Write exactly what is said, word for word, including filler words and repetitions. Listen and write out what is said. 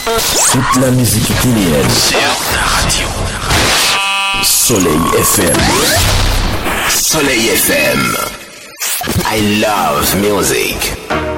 Toute la musique italienne sur ta radio. Soleil F M. Soleil F M. I love music.